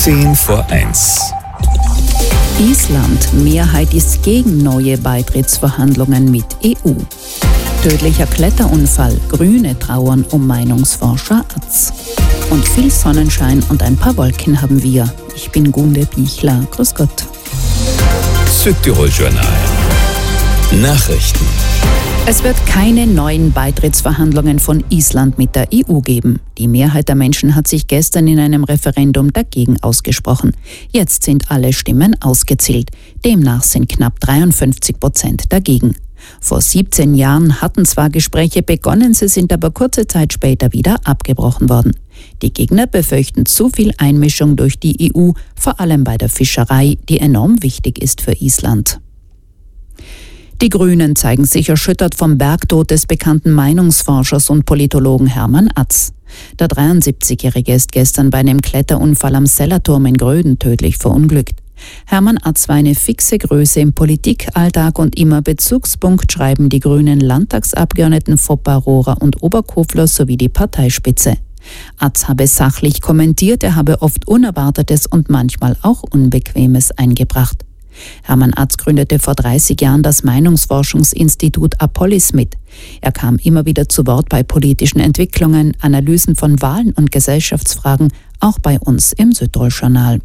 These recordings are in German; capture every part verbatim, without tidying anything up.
zehn vor eins. Island. Mehrheit ist gegen neue Beitrittsverhandlungen mit E U. Tödlicher Kletterunfall. Grüne trauern um Meinungsforscher Atz. Und viel Sonnenschein und ein paar Wolken haben wir. Ich bin Gunde Bichler. Grüß Gott. Südtirol-Journal. Nachrichten. Es wird keine neuen Beitrittsverhandlungen von Island mit der E U geben. Die Mehrheit der Menschen hat sich gestern in einem Referendum dagegen ausgesprochen. Jetzt sind alle Stimmen ausgezählt. Demnach sind knapp dreiundfünfzig Prozent dagegen. Vor siebzehn Jahren hatten zwar Gespräche begonnen, sie sind aber kurze Zeit später wieder abgebrochen worden. Die Gegner befürchten zu viel Einmischung durch die E U, vor allem bei der Fischerei, die enorm wichtig ist für Island. Die Grünen zeigen sich erschüttert vom Bergtod des bekannten Meinungsforschers und Politologen Hermann Atz. Der dreiundsiebzigjährige ist gestern bei einem Kletterunfall am Sellerturm in Gröden tödlich verunglückt. Hermann Atz war eine fixe Größe im Politikalltag und immer Bezugspunkt, schreiben die grünen Landtagsabgeordneten Foppa, Rohrer und Oberkofler sowie die Parteispitze. Atz habe sachlich kommentiert, er habe oft Unerwartetes und manchmal auch Unbequemes eingebracht. Hermann Atz gründete vor dreißig Jahren das Meinungsforschungsinstitut Apolis mit. Er kam immer wieder zu Wort bei politischen Entwicklungen, Analysen von Wahlen und Gesellschaftsfragen, auch bei uns im Südtirol-Journal.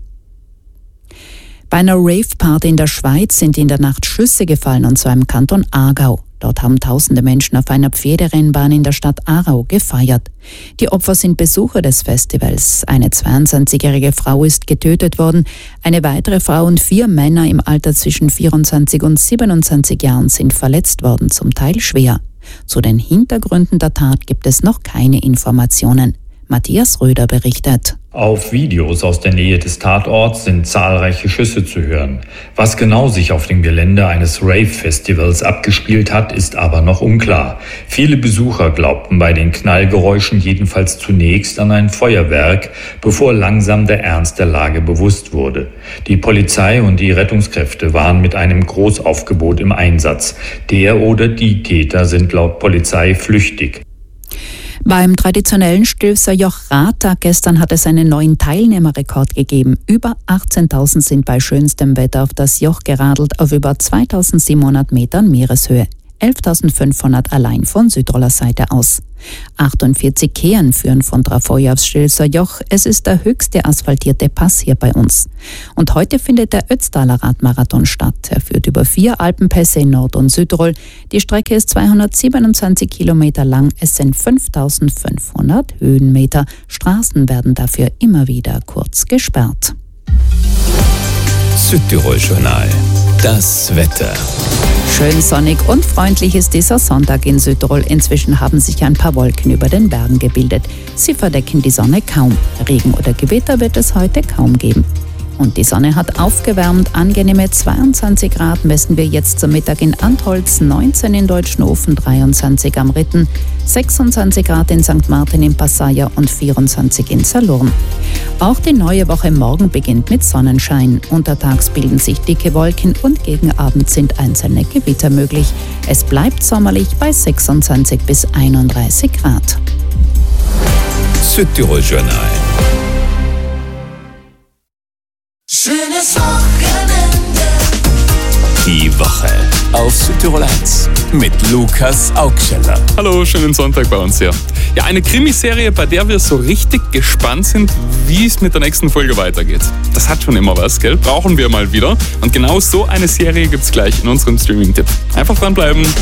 Bei einer Rave-Party in der Schweiz sind in der Nacht Schüsse gefallen, und zwar im Kanton Aargau. Dort haben tausende Menschen auf einer Pferderennbahn in der Stadt Aarau gefeiert. Die Opfer sind Besucher des Festivals. Eine zweiundzwanzigjährige Frau ist getötet worden. Eine weitere Frau und vier Männer im Alter zwischen vierundzwanzig und siebenundzwanzig Jahren sind verletzt worden, zum Teil schwer. Zu den Hintergründen der Tat gibt es noch keine Informationen. Matthias Röder berichtet. Auf Videos aus der Nähe des Tatorts sind zahlreiche Schüsse zu hören. Was genau sich auf dem Gelände eines Rave-Festivals abgespielt hat, ist aber noch unklar. Viele Besucher glaubten bei den Knallgeräuschen jedenfalls zunächst an ein Feuerwerk, bevor langsam der Ernst der Lage bewusst wurde. Die Polizei und die Rettungskräfte waren mit einem Großaufgebot im Einsatz. Der oder die Täter sind laut Polizei flüchtig. Beim traditionellen Stilfser Joch-Radtag gestern hat es einen neuen Teilnehmerrekord gegeben. Über achtzehntausend sind bei schönstem Wetter auf das Joch geradelt auf über zweitausendsiebenhundert Metern Meereshöhe. elftausendfünfhundert allein von Südtiroler Seite aus. achtundvierzig Kehen führen von Trafoi aufs Stilfser Joch. Es ist der höchste asphaltierte Pass hier bei uns. Und heute findet der Ötztaler Radmarathon statt. Er führt über vier Alpenpässe in Nord- und Südtirol. Die Strecke ist zweihundertsiebenundzwanzig Kilometer lang. Es sind fünftausendfünfhundert Höhenmeter. Straßen werden dafür immer wieder kurz gesperrt. Südtirol-Journal. Das Wetter. Schön sonnig und freundlich ist dieser Sonntag in Südtirol. Inzwischen haben sich ein paar Wolken über den Bergen gebildet. Sie verdecken die Sonne kaum. Regen oder Gewitter wird es heute kaum geben. Und die Sonne hat aufgewärmt. Angenehme zweiundzwanzig Grad messen wir jetzt zum Mittag in Antholz, neunzehn in Deutschnofen, dreiundzwanzig am Ritten, sechsundzwanzig Grad in Sankt Martin im Passaia und vierundzwanzig in Salurn. Auch die neue Woche morgen beginnt mit Sonnenschein. Untertags bilden sich dicke Wolken und gegen Abend sind einzelne Gewitter möglich. Es bleibt sommerlich bei sechsundzwanzig bis einunddreißig Grad. Südtirol-Journal. Schönes Wochenende. Die Woche auf Südtirol eins mit Lukas Augscheller. Hallo, schönen Sonntag bei uns hier. Ja, eine Krimiserie, bei der wir so richtig gespannt sind, wie es mit der nächsten Folge weitergeht. Das hat schon immer was, gell? Brauchen wir mal wieder. Und genau so eine Serie gibt's gleich in unserem Streaming-Tipp. Einfach dranbleiben.